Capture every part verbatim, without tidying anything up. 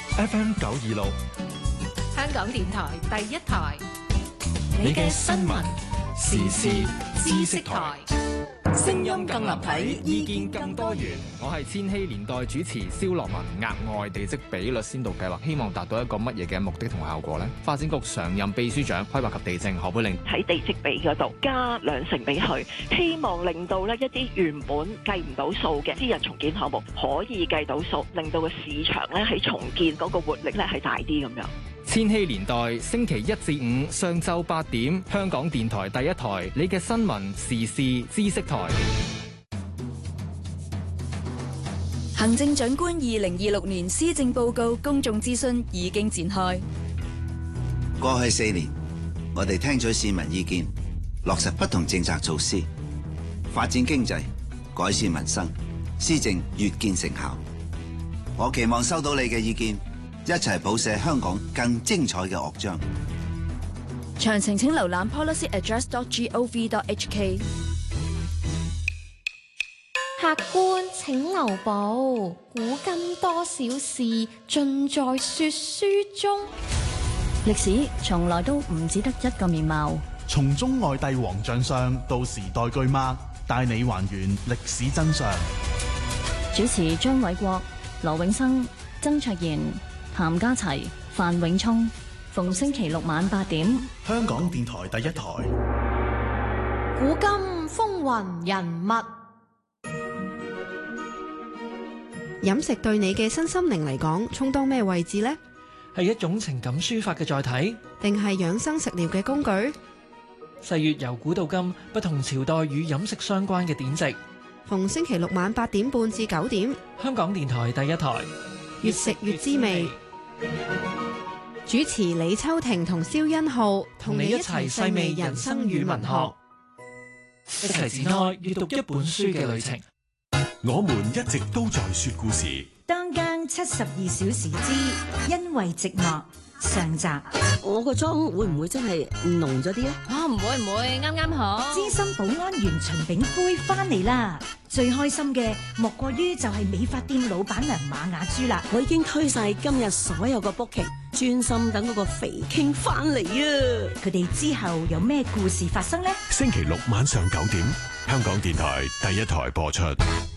F M 九二六， 香港電台第一台， 你嘅新聞時事知識台。 聲音更立體， 意見更多元。我係千禧年代主持蕭樂文。額外地積比率先導計劃希望達到一個乜嘢嘅目的同效果呢？發展局常任秘書長規劃及地政何佩玲喺地積比嗰度加兩成俾佢，希望令到呢一啲原本計唔到數嘅私人重建項目可以計到數，令到個市場咧喺重建嗰個活力咧係大啲咁樣。 千禧年代星期一至五上晝八點，香港電台第一台，你嘅新聞時事知識台。 行政長官二零二六年施政報告公眾諮詢已經展開。 過去四年，我哋聽取市民意見，落實不同政策措施，發展經濟，改善民生，施政越見成效。我期望收到你嘅意見，一齊譜寫香港更精彩嘅樂章。 詳情請瀏覽 policy address dot gov dot hk。 客官請留步，古今多少事，盡在說書中。 歷史從來都唔只得一個面貌， 從中外帝王將相到時代巨擘，帶你還原歷史真相。 主持張偉國、羅永生、曾卓賢、譚家齊、范永聰，逢星期六晚八點， 香港電台第一台。 古今風雲人物， 飲食對你嘅身心靈嚟講，充當咩位置呢？ 係一種情感抒發嘅載體， 定係養生食療嘅工具？ 歲月由古到今，不同朝代與飲食相關嘅典籍。 逢星期六晚八點半至九點， 香港電台第一台， 越食越滋味。主持李秋婷同蕭欣浩，同你一齊細味人生與文學， 一齊展開閱讀一本書嘅旅程。 我們一直都在說故事。 當間七十二小時之因為寂寞上集。 我個妝會唔會真係濃咗啲啊？ 哦，唔會唔會，啱啱好。 資深保安員秦炳輝翻嚟啦！最開心嘅莫過於就係美髮店老闆娘馬雅珠啦。 我已經推晒今日所有個 booking，專心等嗰個肥傾翻嚟啊！ 佢哋之後有咩故事發生呢？ 星期六晚上九點，香港電台第一台播出。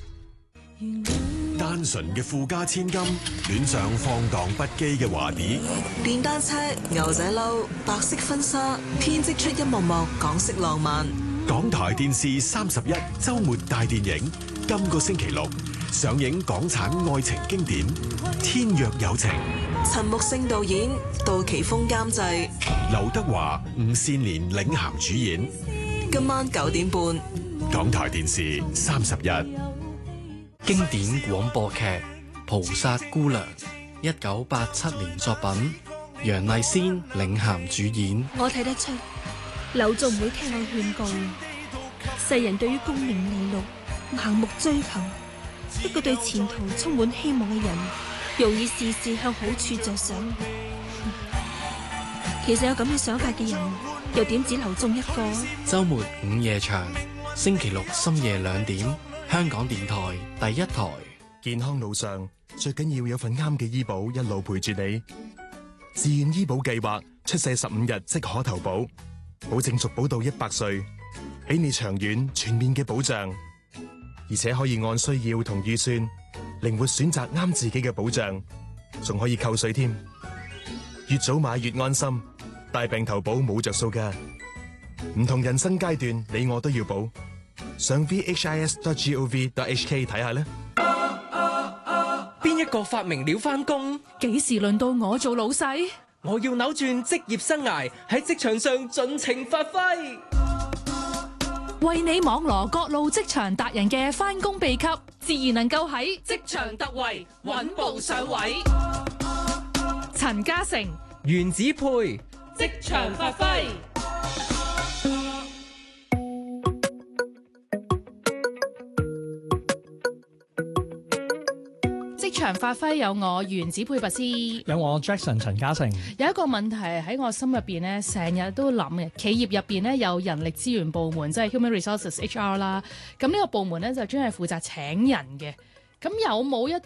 單純嘅富家千金，戀上放蕩不羈嘅華弟。 電單車、牛仔褸、白色婚紗，編織出一幕幕港式浪漫。 港台電視三十一周末大電影，今個星期六上映港產愛情經典《天若有情》。 陳木勝導演，杜琪峰監製， 劉德華、吳倩蓮領銜主演。 今晚九點半， 港台電視三十一。 經典廣播劇《菩薩姑娘》，一九八七年作品，楊麗仙領銜主演。 我睇得出劉總唔會聽我勸告，世人對於功名利祿盲目追求，一個對前途充滿希望嘅人，容易事事向好處着想。其實有咁嘅想法嘅人，又點止劉總一個？ 周末午夜場，星期六深夜兩點，香港電台第一台。 健康路上最緊要有份啱嘅醫保一路陪住你。自願醫保計劃出世十五日即可投保，保證續保到一百歲，俾你長遠全面嘅保障，而且可以按需要同預算靈活選擇啱自己嘅保障，仲可以扣稅添。越早買越安心，大病投保冇着數㗎。唔同人生階段，你我都要保。上 v h i s dot gov dot h k 睇下咧。 邊一個發明了返工？ 幾時輪到我做老細？ 我要扭轉職業生涯，喺職場上盡情發揮， 為你網羅各路職場達人嘅返工秘笈，自然能夠喺職場突圍，穩步上位。陳嘉誠、 原子配職場發揮。職場發揮有我原子配拔師， 有我 Jackson 陳嘉誠。 有一個問題喺我心入邊咧，成日都諗嘅。企業入邊咧有人力資源部門，即係 Human Resources H R 啦。咁呢個部門咧就專係負責請人嘅。咁有冇一啲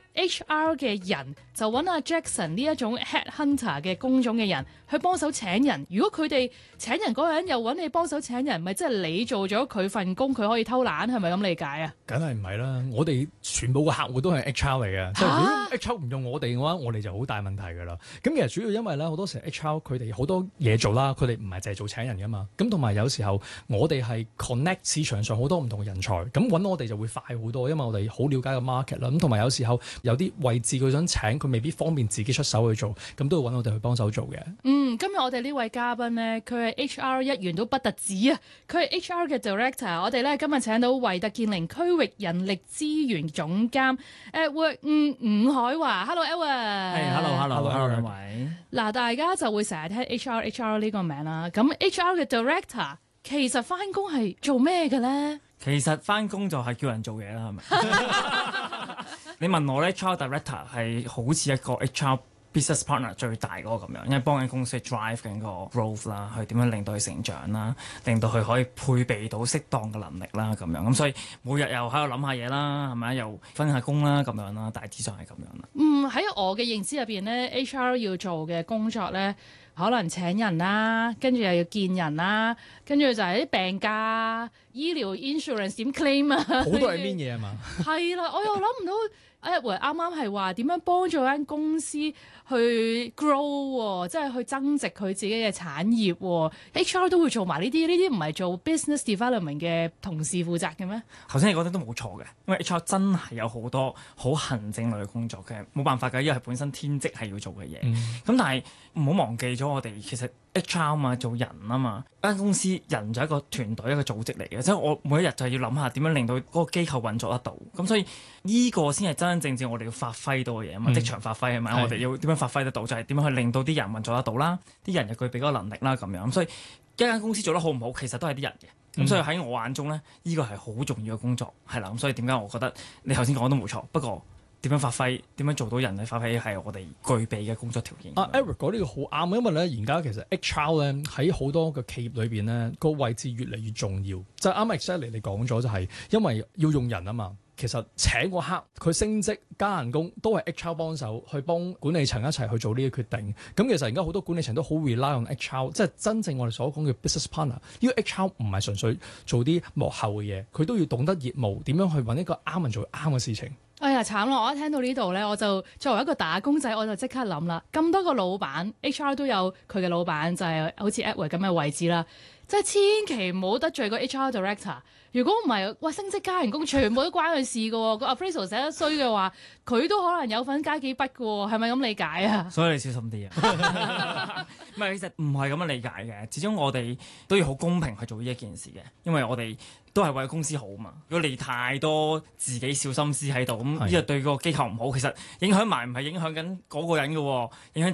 H R 嘅人就揾阿 Jackson 呢一種 headhunter 嘅工種嘅人去幫手請人。如果佢哋請人嗰個人又揾你幫手請人，咪即係你做咗佢份工，佢可以偷懶，係咪咁理解啊？ 梗係唔係啦！我哋全部嘅客戶都係 H R 嚟嘅，即係如果 H R 唔用我哋嘅話，我哋就好大問題㗎啦。咁其實主要因為咧，好多時 H R 佢哋好多嘢做啦，佢哋唔係淨係做請人㗎嘛。咁同埋有時候我哋係 connect 市場上好多唔同嘅人才，咁揾我哋就會快好多，因為我哋好了解個 market 啦。咁同埋有時候有啲位置佢想請，佢未必方便自己出手去做，咁都要揾我哋去幫手做嘅。 嗯，今日我哋呢位嘉賓呢，佢係 H R 一員都不特止啊，佢係 H R 嘅 director。我哋咧今日請到維特健靈區域人力資源總監 Edward 伍海華。Hello Edward。 係 ，hello，hello，hello 兩位。 嗱，大家就會成日聽 H R H R 呢個名啦。咁 H R 嘅 director 其實翻工係做咩嘅咧？ 其實翻工就係叫人做嘢啦，係咪？你問我咧 ，H R director 係好似一個 H R business partner 最大嗰個咁樣，因為幫緊公司 drive 緊個 growth 啦，去點樣令到佢成長啦，令到佢可以配備到適當嘅能力啦，咁樣咁所以每日又喺度諗下嘢啦，係咪？又分下工啦，咁樣啦，大致上係咁樣啦。 嗯，喺我嘅認知入邊咧 ，H R 要做嘅工作咧，可能請人啦，跟住又要見人啦，跟住就係啲病假、醫療 insurance 點 claim 啊， 好多係邊嘢啊嘛？係啦，我又諗唔到。Edward 啱啱係話點樣幫助間公司去 grow， 即係去增值佢自己嘅產業。H R 都會做埋呢啲，呢啲唔係做 business development 嘅同事負責嘅咩？ 頭先你講得都冇錯嘅，因為 H R 真係有好多好行政類嘅工作嘅，冇辦法㗎，因為係本身天職係要做嘅嘢。咁、嗯、但係唔好忘記咗我哋其實 H R 啊嘛，做人啊嘛，間公司人就係一個團隊一個組織嚟嘅，即係我每一日就係要諗下點樣令到嗰個機構運作得到。咁所以呢個先係真真正正我哋要發揮到嘅嘢啊嘛，職場發揮係咪？我哋要點樣發揮得到？就係點樣去令到啲人運作得到啦，啲人又具備嗰個能力啦，咁樣。咁所以一間公司做得好唔好，其實都係啲人嘅。咁、嗯、所以喺我眼中咧，呢、這個係好重要嘅工作，係啦。咁所以點解我覺得你頭先講都冇錯，不過點樣發揮，點樣做到人嘅發揮係我哋具備嘅工作條件。 啊 Eric 講呢個好啱，因為咧而家其實 H R 咧喺好多個企業裏邊咧個位置越嚟越重要。就啱、是、exactly 你講咗就係因為要用人啊嘛。其實請個客佢升職加人工都係 H R 幫手去幫管理層一齊去做呢個決定。咁其實而家好多管理層都好 rely on H R， 即係真正我哋所講嘅 business partner。呢個 H R 唔係純粹做啲幕後嘅嘢，佢都要懂得業務，點樣去揾一個啱人做啱嘅事情。 哎呀，慘咯！我一聽到呢度咧，我就作為一個打工仔，我就即刻諗啦。咁多個老闆 H R 都有佢嘅老闆，就係、是、好似 Edward 咁嘅位置啦。即係千祈唔好得罪個 H R director。如果唔係，哇升職加人工全部都關佢事㗎喎。個 appraisal 寫得衰嘅話，佢都可能有份加幾筆㗎喎。係咪咁理解啊？ 所以你小心啲啊！唔係，其實唔係咁樣理解嘅。始終我哋都要好公平去做呢一件事嘅，因為我哋都係為公司好嘛。如果你太多自己小心思喺度，咁呢個對個機構唔好。其實影響埋唔係影響緊嗰個人嘅，影響